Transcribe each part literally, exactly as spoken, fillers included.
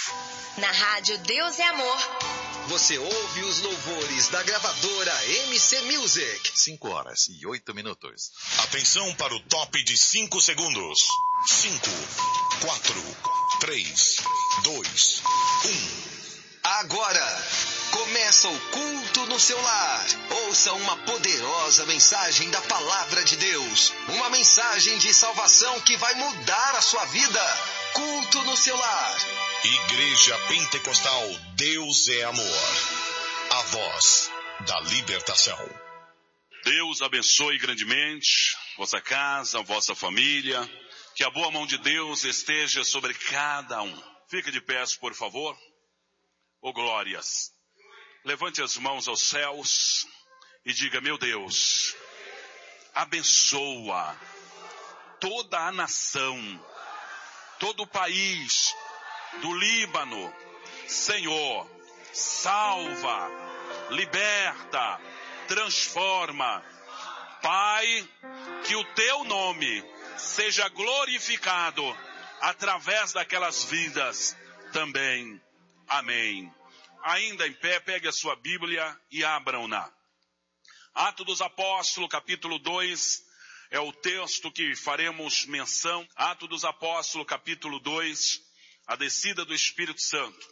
Na rádio Deus é Amor. Você ouve os louvores da gravadora M C Music. cinco horas e oito minutos. Atenção para o top de cinco segundos. cinco, quatro, três, dois, um. Agora, começa o culto no seu lar. Ouça uma poderosa mensagem da Palavra de Deus. Uma mensagem de salvação que vai mudar a sua vida. Culto no seu lar. Igreja Pentecostal Deus é Amor. A voz da libertação. Deus abençoe grandemente vossa casa, vossa família. Que a boa mão de Deus esteja sobre cada um. Fique de pé, por favor. Ô glórias. Levante as mãos aos céus e diga: meu Deus, abençoa toda a nação, todo o país do Líbano. Senhor, salva, liberta, transforma. Pai, que o teu nome seja glorificado através daquelas vidas também. Amém. Ainda em pé, pegue a sua Bíblia e abram-na. Atos dos Apóstolos, capítulo dois, é o texto que faremos menção. Atos dos Apóstolos, capítulo dois, a descida do Espírito Santo.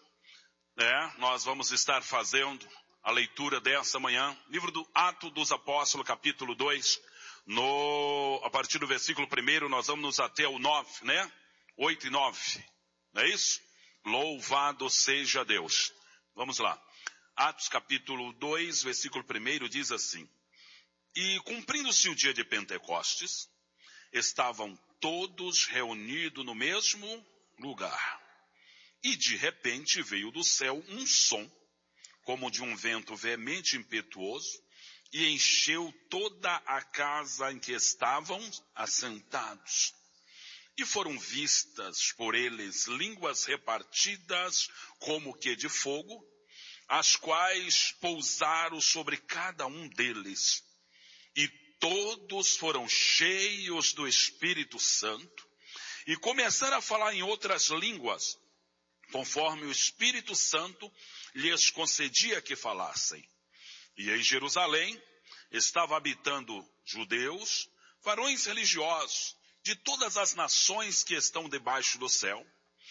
É, nós vamos estar fazendo a leitura dessa manhã. Livro do Atos dos Apóstolos, capítulo dois, no, a partir do versículo primeiro, nós vamos nos até o nove, né? oito e nove, não é isso? Louvado seja Deus. Vamos lá. Atos capítulo dois, versículo primeiro diz assim: E cumprindo-se o dia de Pentecostes, estavam todos reunidos no mesmo lugar. E de repente veio do céu um som, como de um vento veemente e impetuoso, e encheu toda a casa em que estavam assentados. E foram vistas por eles línguas repartidas como que de fogo, as quais pousaram sobre cada um deles. E todos foram cheios do Espírito Santo e começaram a falar em outras línguas, conforme o Espírito Santo lhes concedia que falassem. E em Jerusalém estavam habitando judeus, varões religiosos, de todas as nações que estão debaixo do céu.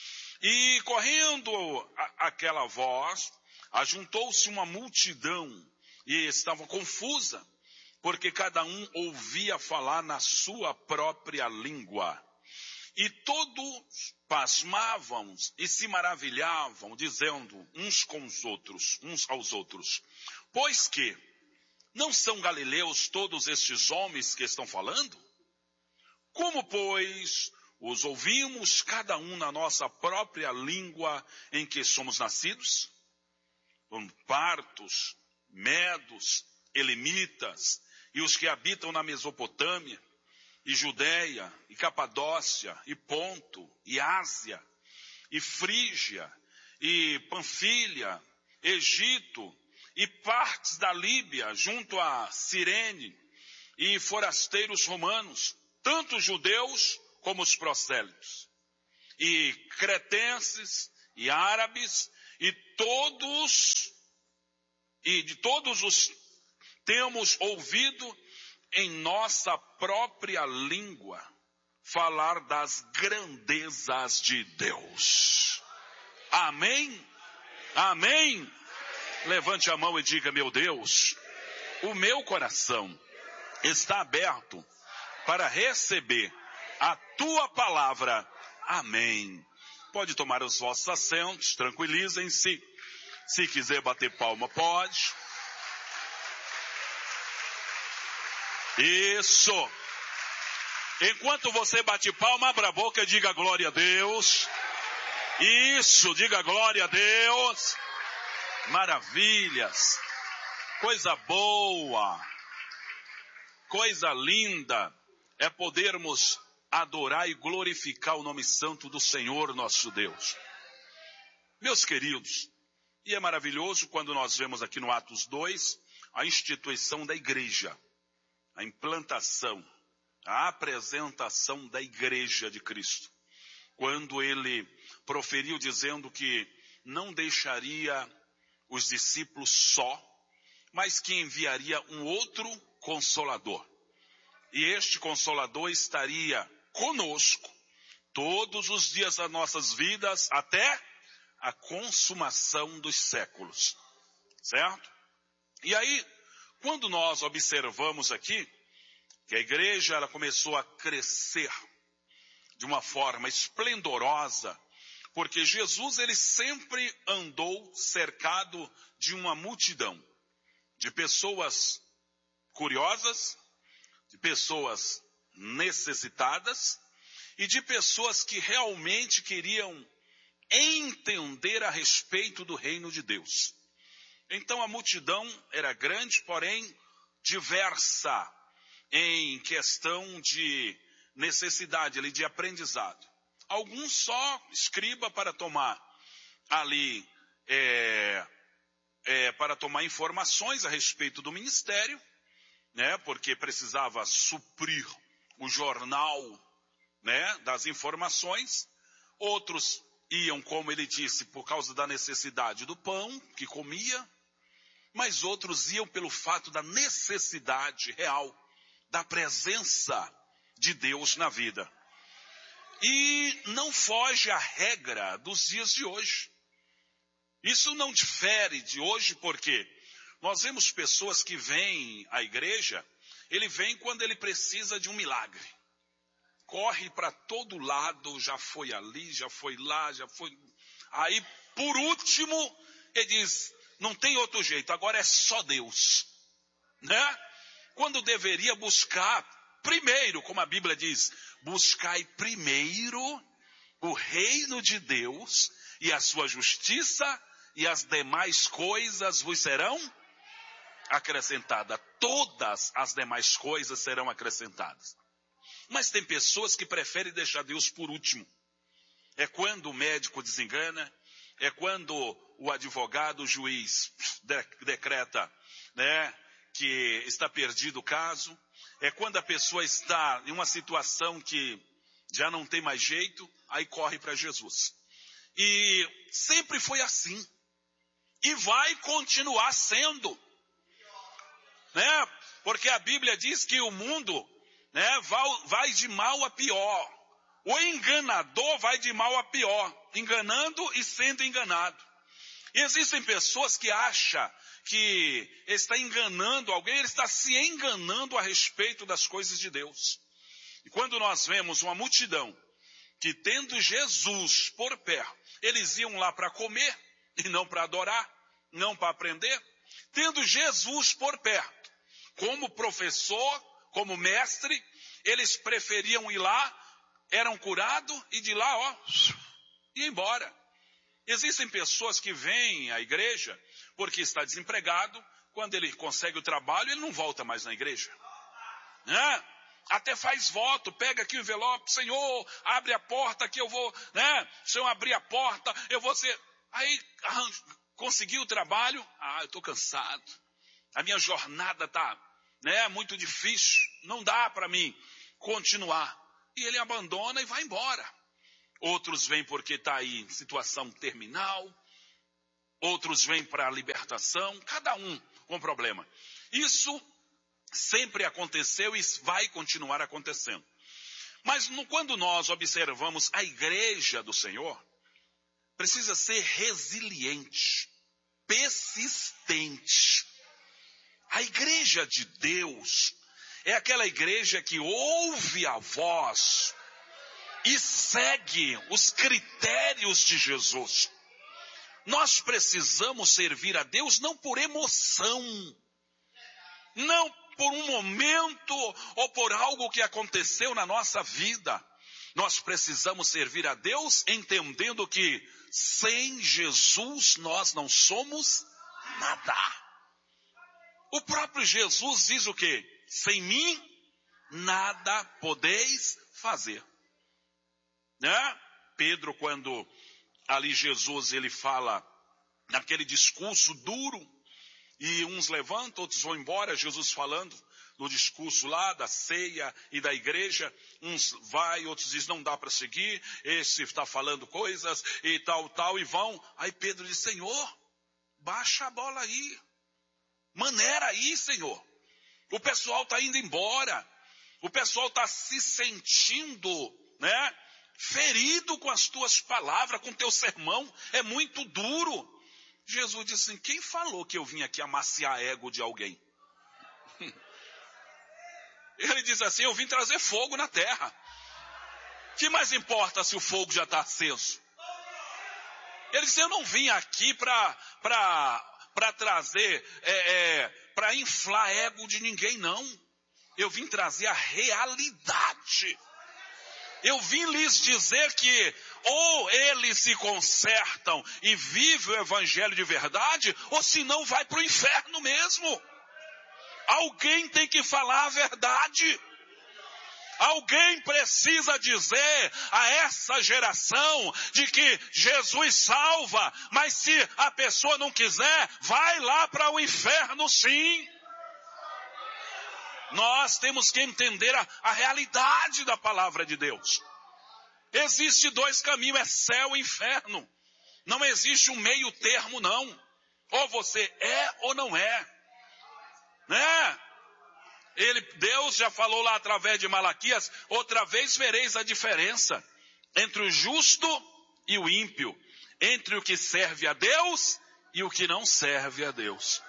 E correndo a, aquela voz, ajuntou-se uma multidão e estava confusa, porque cada um ouvia falar na sua própria língua. E todos pasmavam e se maravilhavam, dizendo uns com os outros, uns aos outros: pois que não são galileus todos estes homens que estão falando? Como, pois, os ouvimos cada um na nossa própria língua em que somos nascidos? Partos, medos, elimitas, e os que habitam na Mesopotâmia, e Judeia, e Capadócia, e Ponto, e Ásia, e Frígia, e Panfilha, Egito, e partes da Líbia, junto a Cirene, e forasteiros romanos, tanto judeus como os prosélitos, e cretenses, e árabes, e todos, e de todos os temos ouvido em nossa própria língua falar das grandezas de Deus. Amém? Amém? Levante a mão e diga: meu Deus, o meu coração está aberto para receber a tua palavra. Amém. Pode tomar os vossos assentos, tranquilizem-se. Se quiser bater palma, pode. Isso. Enquanto você bate palma, abra a boca e diga glória a Deus. Isso, diga glória a Deus. Maravilhas. Coisa boa. Coisa linda é podermos adorar e glorificar o nome santo do Senhor nosso Deus. Meus queridos, e é maravilhoso quando nós vemos aqui no Atos dois a instituição da igreja, a implantação, a apresentação da igreja de Cristo, quando ele proferiu dizendo que não deixaria os discípulos só, mas que enviaria um outro Consolador. E este Consolador estaria conosco todos os dias das nossas vidas até a consumação dos séculos. Certo? E aí, quando nós observamos aqui que a igreja ela começou a crescer de uma forma esplendorosa, porque Jesus ele sempre andou cercado de uma multidão, de pessoas curiosas, de pessoas necessitadas e de pessoas que realmente queriam entender a respeito do reino de Deus. Então a multidão era grande, porém diversa em questão de necessidade, ali, de aprendizado. Alguns só escriba para tomar ali, é, é, para tomar informações a respeito do ministério, né, porque precisava suprir o jornal, né, das informações. Outros iam, como ele disse, por causa da necessidade do pão que comia, mas outros iam pelo fato da necessidade real da presença de Deus na vida. E não foge à regra dos dias de hoje. Isso não difere de hoje porque nós vemos pessoas que vêm à igreja, ele vem quando ele precisa de um milagre. Corre para todo lado, já foi ali, já foi lá, já foi... Aí, por último, ele diz, não tem outro jeito, agora é só Deus. Né? Quando deveria buscar primeiro, como a Bíblia diz, buscai primeiro o reino de Deus e a sua justiça, e as demais coisas vos serão acrescentadas. Todas as demais coisas serão acrescentadas. Mas tem pessoas que preferem deixar Deus por último. É quando o médico desengana, é quando o advogado, o juiz decreta, né, que está perdido o caso, é quando a pessoa está em uma situação que já não tem mais jeito, aí corre para Jesus. E sempre foi assim. E vai continuar sendo. Né? Porque a Bíblia diz que o mundo, né, vai, vai de mal a pior. O enganador vai de mal a pior, enganando e sendo enganado. E existem pessoas que acham que está enganando alguém, ele está se enganando a respeito das coisas de Deus. E quando nós vemos uma multidão que, tendo Jesus por perto, eles iam lá para comer e não para adorar, não para aprender, tendo Jesus por perto, como professor, como mestre, eles preferiam ir lá, eram curados e de lá, ó, ia embora. Existem pessoas que vêm à igreja porque está desempregado, quando ele consegue o trabalho, ele não volta mais na igreja. Né? Até faz voto, pega aqui o envelope, Senhor, abre a porta que eu vou, né? Senhor, abrir a porta, eu vou ser... Aí, conseguiu o trabalho, ah, eu estou cansado. A minha jornada está, né, muito difícil, não dá para mim continuar. E ele abandona e vai embora. Outros vêm porque está aí em situação terminal. Outros vêm para a libertação. Cada um com problema. Isso sempre aconteceu e vai continuar acontecendo. Mas no, quando nós observamos a igreja do Senhor, precisa ser resiliente, persistente. A igreja de Deus é aquela igreja que ouve a voz e segue os critérios de Jesus. Nós precisamos servir a Deus não por emoção, não por um momento ou por algo que aconteceu na nossa vida. Nós precisamos servir a Deus entendendo que sem Jesus nós não somos nada. O próprio Jesus diz o quê? Sem mim nada podeis fazer. Né? Pedro, quando ali Jesus ele fala naquele discurso duro, e uns levantam, outros vão embora, Jesus falando no discurso lá da ceia e da igreja, uns vai, outros dizem não dá para seguir, esse está falando coisas e tal, tal, e vão. Aí Pedro diz, Senhor, baixa a bola aí, maneira aí, Senhor. O pessoal está indo embora, o pessoal está se sentindo, né, ferido com as tuas palavras, com teu sermão, é muito duro. Jesus disse assim, quem falou que eu vim aqui amaciar ego de alguém? Ele diz assim, eu vim trazer fogo na terra. Que mais importa se o fogo já está aceso? Ele disse, eu não vim aqui para para trazer, é, é, para inflar ego de ninguém, não. Eu vim trazer a realidade. Eu vim lhes dizer que ou eles se consertam e vivem o evangelho de verdade, ou senão vai para o inferno mesmo. Alguém tem que falar a verdade. Alguém precisa dizer a essa geração de que Jesus salva, mas se a pessoa não quiser, vai lá para o inferno sim. Nós temos que entender a, a realidade da palavra de Deus. Existe dois caminhos, é céu e inferno. Não existe um meio termo, não. Ou você é ou não é. Né? Ele, Deus já falou lá através de Malaquias, outra vez vereis a diferença entre o justo e o ímpio, entre o que serve a Deus e o que não serve a Deus.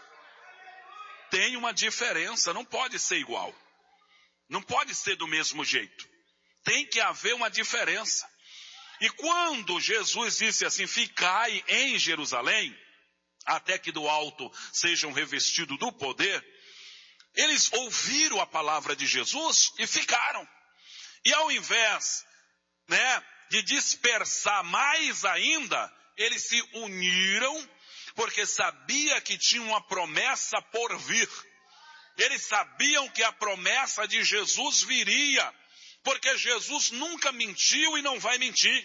Tem uma diferença, não pode ser igual. Não pode ser do mesmo jeito. Tem que haver uma diferença. E quando Jesus disse assim, ficai em Jerusalém, até que do alto sejam revestidos do poder, eles ouviram a palavra de Jesus e ficaram. E ao invés, né, de dispersar mais ainda, eles se uniram, porque sabia que tinha uma promessa por vir. Eles sabiam que a promessa de Jesus viria, porque Jesus nunca mentiu e não vai mentir.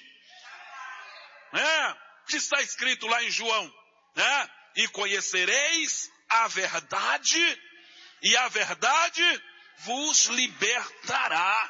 Né? Que está escrito lá em João, né? E conhecereis a verdade, e a verdade vos libertará.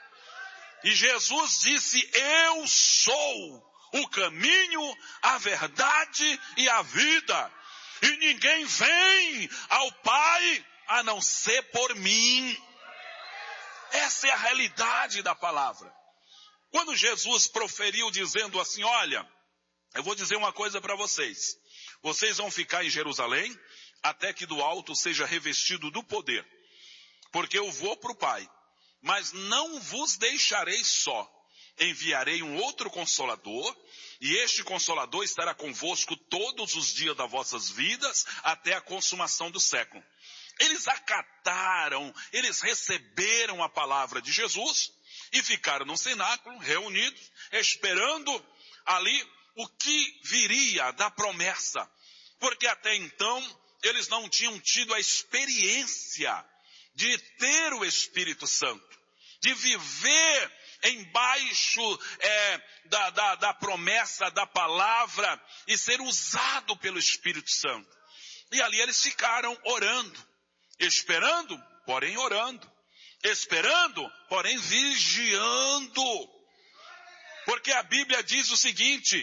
E Jesus disse, eu sou o caminho, a verdade e a vida. E ninguém vem ao Pai a não ser por mim. Essa é a realidade da palavra. Quando Jesus proferiu dizendo assim, olha, eu vou dizer uma coisa para vocês. Vocês vão ficar em Jerusalém até que do alto seja revestido do poder. Porque eu vou para o Pai. Mas não vos deixarei só. Enviarei um outro Consolador, e este Consolador estará convosco todos os dias das vossas vidas, até a consumação do século. Eles acataram, eles receberam a palavra de Jesus, e ficaram no cenáculo, reunidos, esperando ali o que viria da promessa. Porque até então, eles não tinham tido a experiência de ter o Espírito Santo, de viver embaixo é, da, da, da promessa, da palavra, e ser usado pelo Espírito Santo. E ali eles ficaram orando, esperando, porém orando, esperando, porém vigiando. Porque a Bíblia diz o seguinte,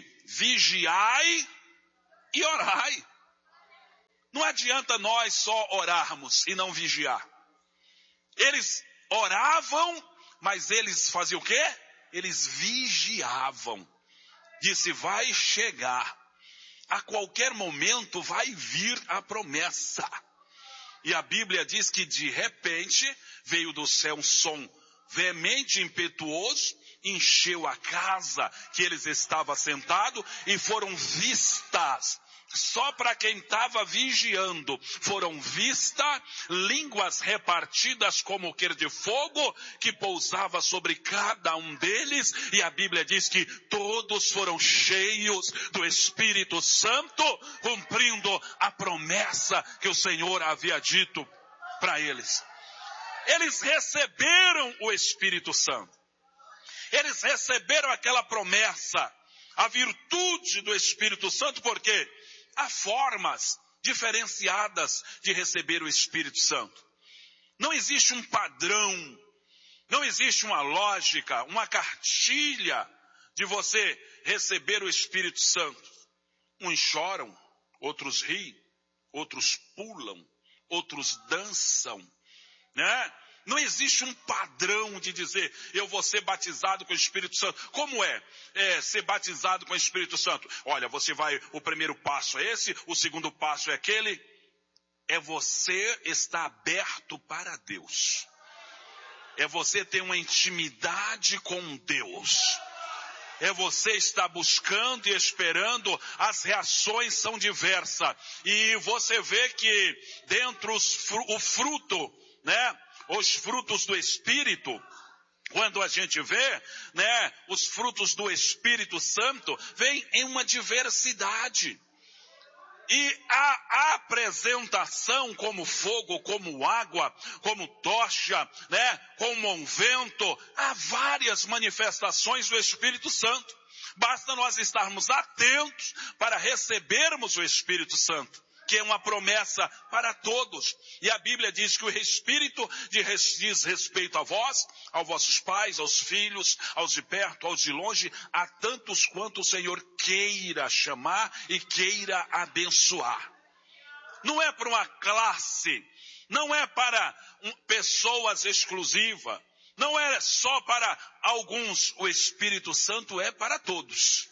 vigiai e orai. Não adianta nós só orarmos e não vigiar. Eles oravam, mas eles faziam o quê? Eles vigiavam. Disse, vai chegar. A qualquer momento vai vir a promessa. E a Bíblia diz que de repente veio do céu um som veemente, impetuoso, encheu a casa que eles estavam sentados e foram vistas. Só para quem estava vigiando, foram vistas línguas repartidas como que de fogo, que pousava sobre cada um deles, e a Bíblia diz que todos foram cheios do Espírito Santo, cumprindo a promessa que o Senhor havia dito para eles. Eles receberam o Espírito Santo. Eles receberam aquela promessa, a virtude do Espírito Santo, porque há formas diferenciadas de receber o Espírito Santo. Não existe um padrão, não existe uma lógica, uma cartilha de você receber o Espírito Santo. Uns choram, outros riem, outros pulam, outros dançam, né? Não existe um padrão de dizer, eu vou ser batizado com o Espírito Santo. Como é, é ser batizado com o Espírito Santo? Olha, você vai, o primeiro passo é esse, o segundo passo é aquele. É você estar aberto para Deus. É você ter uma intimidade com Deus. É você estar buscando e esperando, as reações são diversas. E você vê que dentro os, o fruto, né? Os frutos do Espírito, quando a gente vê, né? Os frutos do Espírito Santo, vêm em uma diversidade. E a apresentação como fogo, como água, como tocha, né, como um vento, há várias manifestações do Espírito Santo. Basta nós estarmos atentos para recebermos o Espírito Santo, que é uma promessa para todos. E a Bíblia diz que o Espírito diz respeito a vós, aos vossos pais, aos filhos, aos de perto, aos de longe, a tantos quanto o Senhor queira chamar e queira abençoar. Não é para uma classe, não é para um, pessoas exclusivas, não é só para alguns, o Espírito Santo é para todos.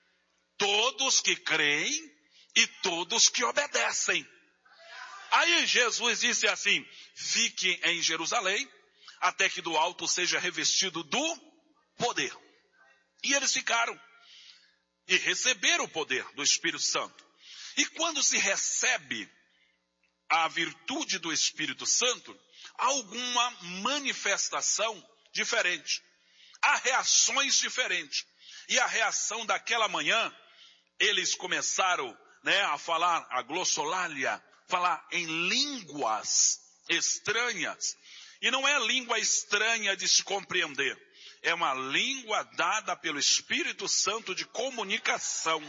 Todos que creem e todos que obedecem. Aí Jesus disse assim, fiquem em Jerusalém, até que do alto seja revestido do poder. E eles ficaram. E receberam o poder do Espírito Santo. E quando se recebe a virtude do Espírito Santo, há alguma manifestação diferente. Há reações diferentes. E a reação daquela manhã, eles começaram, né, a falar a glossolalia, falar em línguas estranhas. E não é língua estranha de se compreender. É uma língua dada pelo Espírito Santo de comunicação.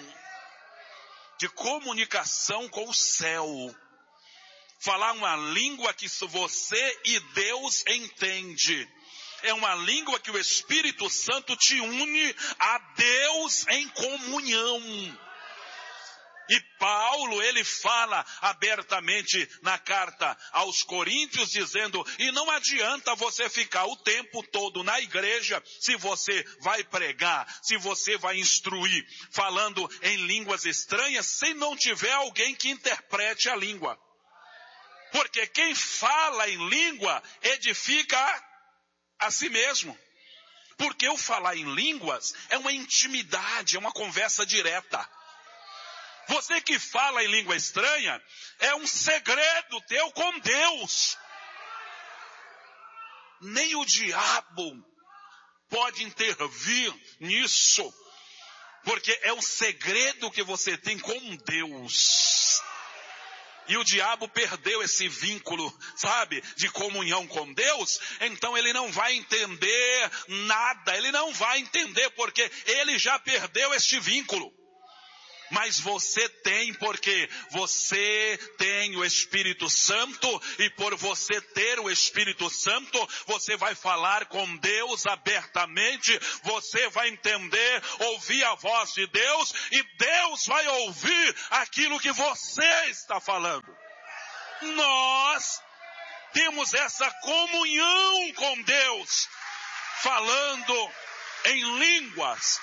De comunicação com o céu. Falar uma língua que você e Deus entende. É uma língua que o Espírito Santo te une a Deus em comunhão. E Paulo, ele fala abertamente na carta aos Coríntios, dizendo, e não adianta você ficar o tempo todo na igreja, se você vai pregar, se você vai instruir, falando em línguas estranhas, se não tiver alguém que interprete a língua. Porque quem fala em língua, edifica a, a si mesmo. Porque o falar em línguas é uma intimidade, é uma conversa direta. Você que fala em língua estranha, é um segredo teu com Deus. Nem o diabo pode intervir nisso. Porque é um segredo que você tem com Deus. E o diabo perdeu esse vínculo, sabe, de comunhão com Deus. Então ele não vai entender nada. Ele não vai entender porque ele já perdeu este vínculo. Mas você tem, porque você tem o Espírito Santo, e por você ter o Espírito Santo, você vai falar com Deus abertamente, você vai entender, ouvir a voz de Deus, e Deus vai ouvir aquilo que você está falando. Nós temos essa comunhão com Deus, falando em línguas.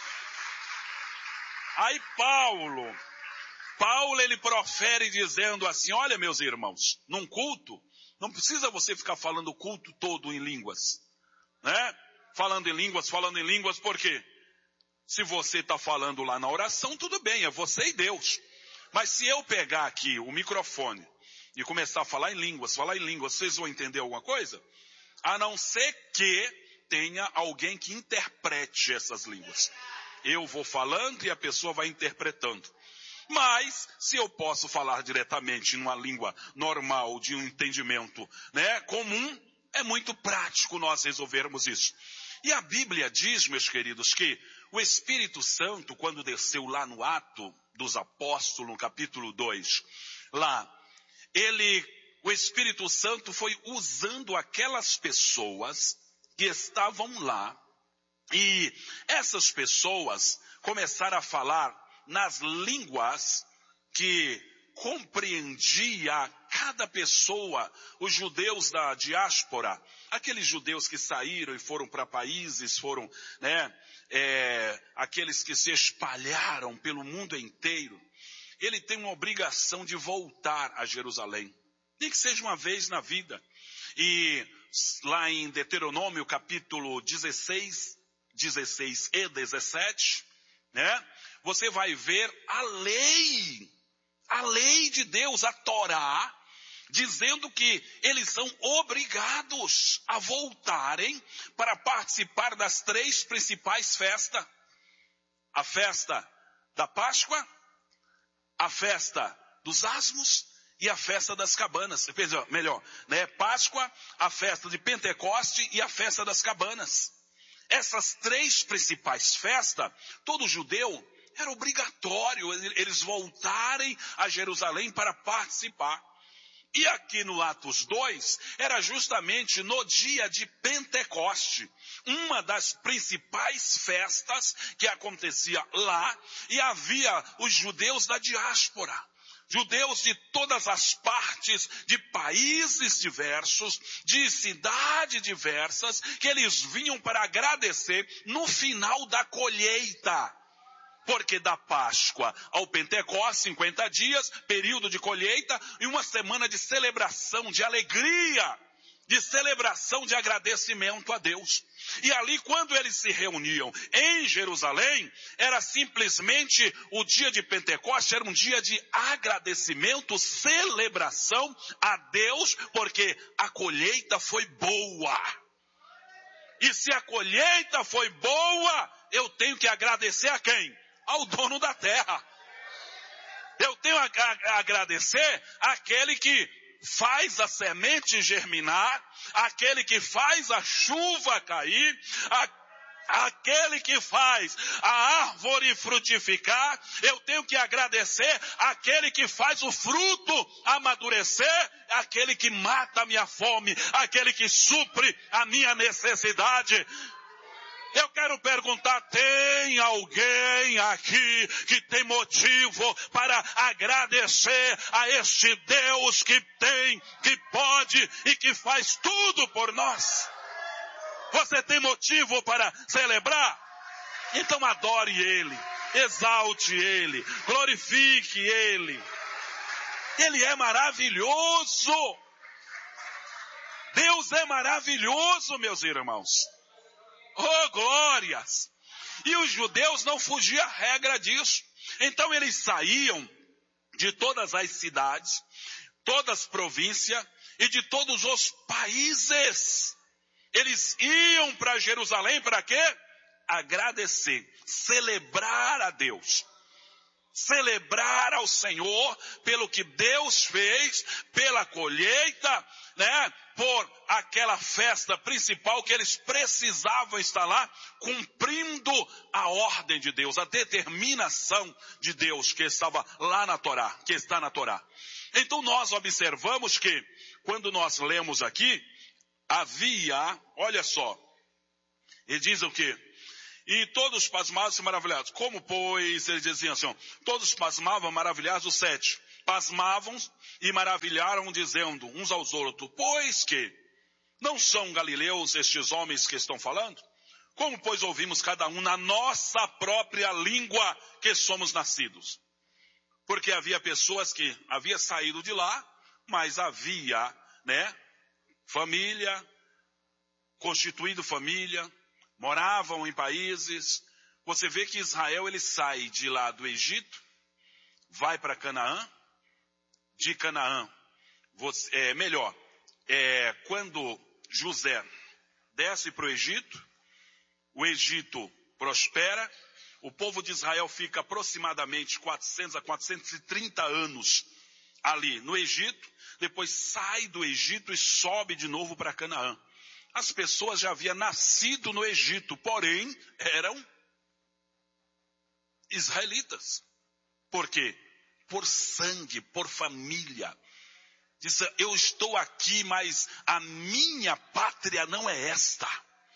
Aí Paulo, Paulo ele profere dizendo assim, olha meus irmãos, num culto, não precisa você ficar falando o culto todo em línguas, né? Falando em línguas, falando em línguas, por quê? Se você está falando lá na oração, tudo bem, é você e Deus. Mas se eu pegar aqui o microfone e começar a falar em línguas, falar em línguas, vocês vão entender alguma coisa? A não ser que tenha alguém que interprete essas línguas. Eu vou falando e a pessoa vai interpretando. Mas, se eu posso falar diretamente numa língua normal, de um entendimento, né, comum, é muito prático nós resolvermos isso. E a Bíblia diz, meus queridos, que o Espírito Santo, quando desceu lá no Ato dos Apóstolos, no capítulo dois, lá, ele, o Espírito Santo foi usando aquelas pessoas que estavam lá. E essas pessoas começaram a falar nas línguas que compreendia cada pessoa, os judeus da diáspora, aqueles judeus que saíram e foram para países, foram, né, é, aqueles que se espalharam pelo mundo inteiro. Ele tem uma obrigação de voltar a Jerusalém, nem que seja uma vez na vida. E lá em Deuteronômio capítulo dezesseis, dezesseis e dezessete, né, você vai ver a lei, a lei de Deus, a Torá, dizendo que eles são obrigados a voltarem para participar das três principais festas. A festa da Páscoa, a festa dos Asmos e a festa das cabanas. Melhor, né? Páscoa, a festa de Pentecoste e a festa das cabanas. Essas três principais festas, todo judeu era obrigatório eles voltarem a Jerusalém para participar. E aqui no Atos dois, era justamente no dia de Pentecoste, uma das principais festas que acontecia lá, e havia os judeus da diáspora, judeus de todas as partes, de países diversos, de cidades diversas, que eles vinham para agradecer no final da colheita. Porque da Páscoa ao Pentecostes, cinquenta dias, período de colheita, e uma semana de celebração, de alegria, de celebração, de agradecimento a Deus. E ali, quando eles se reuniam em Jerusalém, era simplesmente o dia de Pentecostes, era um dia de agradecimento, celebração a Deus, porque a colheita foi boa. E se a colheita foi boa, eu tenho que agradecer a quem? Ao dono da terra. Eu tenho a, a, a agradecer àquele que faz a semente germinar, aquele que faz a chuva cair, a, aquele que faz a árvore frutificar. Eu tenho que agradecer àquele que faz o fruto amadurecer, aquele que mata a minha fome, aquele que supre a minha necessidade. Eu quero perguntar, tem alguém aqui que tem motivo para agradecer a este Deus que tem, que pode e que faz tudo por nós? Você tem motivo para celebrar? Então adore Ele, exalte Ele, glorifique Ele. Ele é maravilhoso. Deus é maravilhoso, meus irmãos. Oh, glórias! E os judeus não fugiam à regra disso. Então eles saíam de todas as cidades, todas as províncias e de todos os países. Eles iam para Jerusalém para quê? Agradecer, celebrar a Deus. Celebrar ao Senhor pelo que Deus fez, pela colheita, né? Por aquela festa principal que eles precisavam estar lá, cumprindo a ordem de Deus, a determinação de Deus que estava lá na Torá, que está na Torá. Então nós observamos que, quando nós lemos aqui, havia, olha só, ele diz o quê? E todos pasmados e maravilhados. Como, pois, eles diziam assim, ó, todos pasmavam, maravilhados, os sete. Pasmavam e maravilharam, dizendo uns aos outros, pois que não são galileus estes homens que estão falando? Como, pois, ouvimos cada um na nossa própria língua que somos nascidos? Porque havia pessoas que haviam saído de lá, mas havia, né, família, constituído família, moravam em países. Você vê que Israel, ele sai de lá do Egito, vai para Canaã, de Canaã, você, é, melhor, é, quando José desce para o Egito, o Egito prospera, o povo de Israel fica aproximadamente quatrocentos a quatrocentos e trinta anos ali no Egito, depois sai do Egito e sobe de novo para Canaã. As pessoas já haviam nascido no Egito, porém eram israelitas. Por quê? Por sangue, por família. Disse, eu estou aqui, mas a minha pátria não é esta.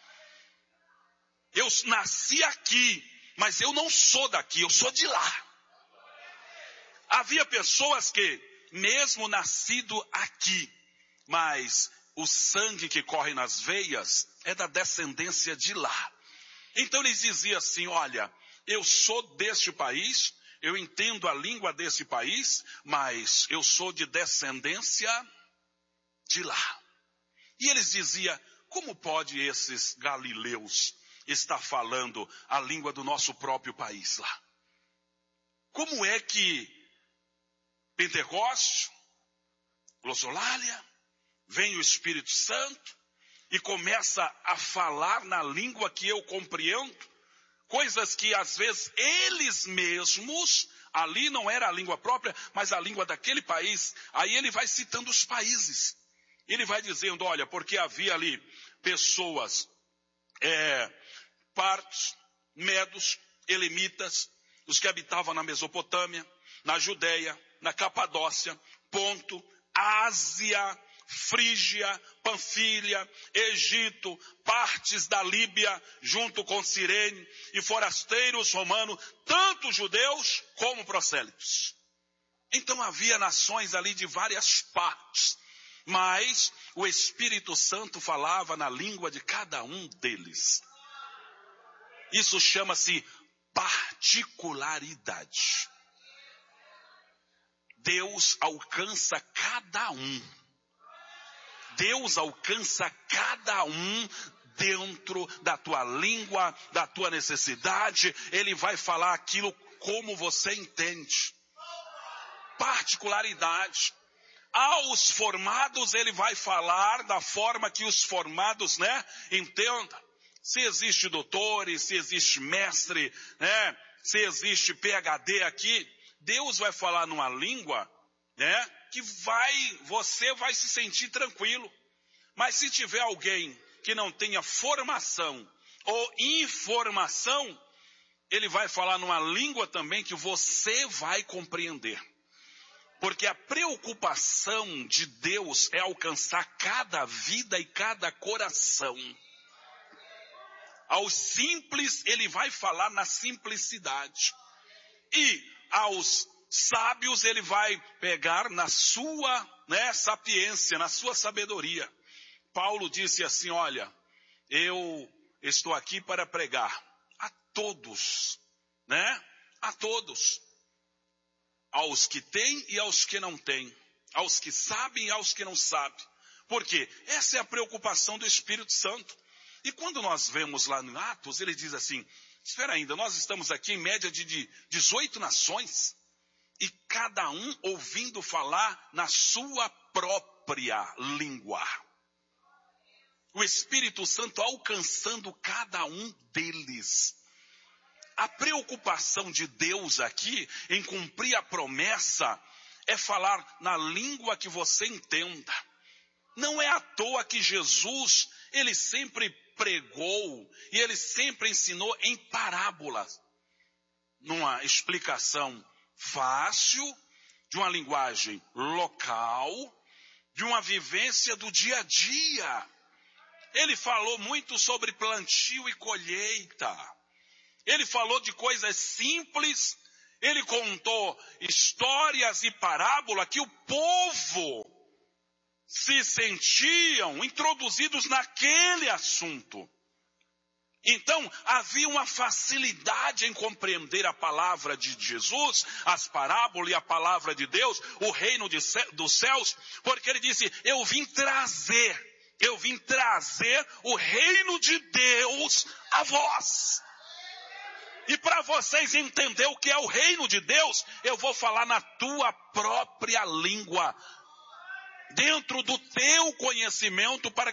Eu nasci aqui, mas eu não sou daqui, eu sou de lá. Havia pessoas que, mesmo nascido aqui, mas o sangue que corre nas veias é da descendência de lá. Então eles diziam assim, olha, eu sou deste país, eu entendo a língua desse país, mas eu sou de descendência de lá. E eles diziam, como pode esses galileus estar falando a língua do nosso próprio país lá? Como é que Pentecostes, glossolalia, vem o Espírito Santo e começa a falar na língua que eu compreendo, coisas que às vezes eles mesmos, ali não era a língua própria, mas a língua daquele país. Aí ele vai citando os países. Ele vai dizendo, olha, porque havia ali pessoas, é, partos, medos, elemitas, os que habitavam na Mesopotâmia, na Judeia, na Capadócia, Ponto, Ásia, Frígia, Panfilha, Egito, partes da Líbia, junto com Cirene, e forasteiros romanos, tanto judeus como prosélitos. Então havia nações ali de várias partes, mas o Espírito Santo falava na língua de cada um deles. Isso chama-se particularidade. Deus alcança cada um. Deus alcança cada um dentro da tua língua, da tua necessidade. Ele vai falar aquilo como você entende. Particularidade. Aos formados ele vai falar da forma que os formados, né, entendam. Se existe doutores, se existe mestre, né, se existe P H D aqui, Deus vai falar numa língua, né, que vai, você vai se sentir tranquilo. Mas se tiver alguém que não tenha formação ou informação, ele vai falar numa língua também que você vai compreender. Porque a preocupação de Deus é alcançar cada vida e cada coração. Aos simples, ele vai falar na simplicidade. E aos sábios, ele vai pegar na sua, né, sapiência, na sua sabedoria. Paulo disse assim, olha, eu estou aqui para pregar a todos, né? A todos. Aos que têm e aos que não têm. Aos que sabem e aos que não sabem. Por quê? Essa é a preocupação do Espírito Santo. E quando nós vemos lá no Atos, ele diz assim, espera ainda, nós estamos aqui em média de dezoito nações, e cada um ouvindo falar na sua própria língua. O Espírito Santo alcançando cada um deles. A preocupação de Deus aqui em cumprir a promessa é falar na língua que você entenda. Não é à toa que Jesus, ele sempre pregou e ele sempre ensinou em parábolas. Numa explicação fácil, de uma linguagem local, de uma vivência do dia a dia. Ele falou muito sobre plantio e colheita. Ele falou de coisas simples. Ele contou histórias e parábolas que o povo se sentiam introduzidos naquele assunto. Então, havia uma facilidade em compreender a palavra de Jesus, as parábolas e a palavra de Deus, o reino de, dos céus, porque ele disse, eu vim trazer, eu vim trazer o reino de Deus a vós. E para vocês entenderem o que é o reino de Deus, eu vou falar na tua própria língua, dentro do teu conhecimento, para